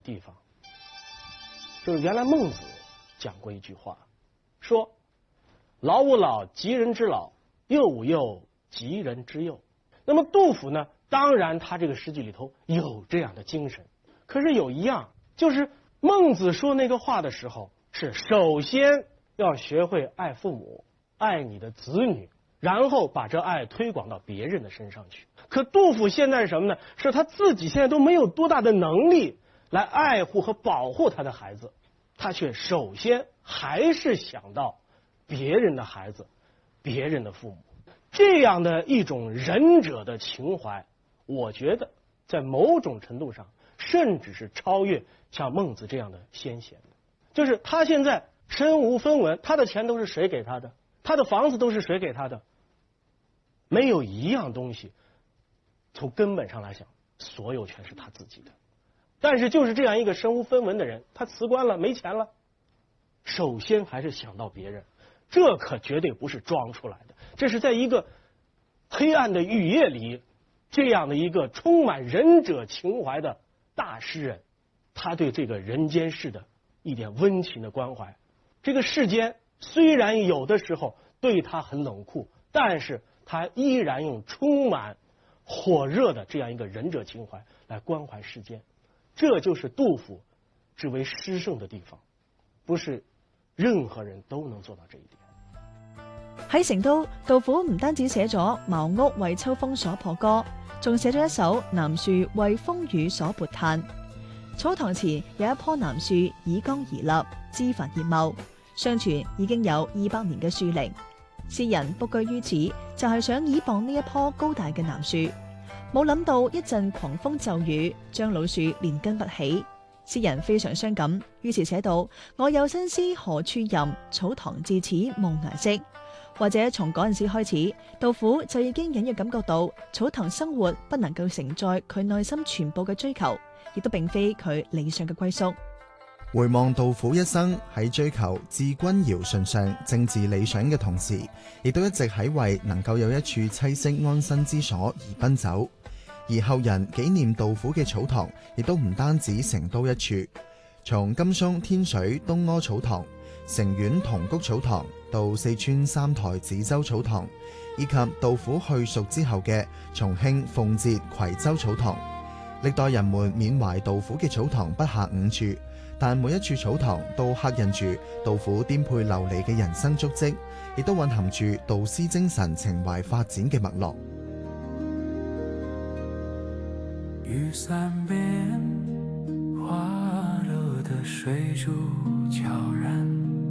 地方，就是原来孟子讲过一句话，说老吾老及人之老，幼吾幼及人之幼。那么杜甫呢，当然他这个诗句里头有这样的精神，可是有一样，就是孟子说那个话的时候，是首先要学会爱父母，爱你的子女，然后把这爱推广到别人的身上去。可杜甫现在是什么呢？是他自己现在都没有多大的能力来爱护和保护他的孩子，他却首先还是想到别人的孩子，别人的父母。这样的一种仁者的情怀，我觉得在某种程度上甚至是超越像孟子这样的先贤的。就是他现在身无分文，他的钱都是谁给他的？他的房子都是谁给他的？没有一样东西从根本上来讲，所有权是他自己的。但是就是这样一个身无分文的人，他辞官了，没钱了，首先还是想到别人。这可绝对不是装出来的，这是在一个黑暗的雨夜里，这样的一个充满仁者情怀的大诗人，他对这个人间世的一点温情的关怀。这个世间虽然有的时候对他很冷酷，但是他依然用充满火热的这样一个仁者情怀来关怀世间。这就是杜甫之为诗圣的地方，不是任何人都能做到這一點。 喺成都，杜甫唔單止寫咗茅屋為秋風所破歌，仲寫咗一首南樹為風雨所撥嘆。草堂詞有一棵南樹倚江而立，枝繁葉茂，相傳已經有200年嘅樹齡。詩人卜居於此，就係想倚傍呢一棵高大嘅南樹，冇諗到一陣狂風驟雨，將老樹連根拔起。詩人非常傷感，於是寫到：我有新詩何處吟，草堂至此無涯色。或者從嗰陣時開始，杜甫就已經隱約感覺到草堂生活不能夠承載佢內心全部嘅追求，亦都並非佢理想嘅歸宿。 回望杜甫一生喺追求治君堯舜上政治理想嘅同時，亦都一直喺為能夠有一處棲息安身之所而奔走。而後人紀念杜甫嘅草堂，亦都唔單止成都一處，從甘肅天水東柯草堂、成縣銅谷草堂到四川三台梓州草堂，以及杜甫去蜀之後嘅重慶奉節夔州草堂，歷代人們緬懷杜甫嘅草堂不下5處，但每一處草堂都刻印住杜甫顛沛流離嘅人生足跡，亦都蘊含住杜詩精神情懷發展嘅脈絡。 雨傘邊滑落的水珠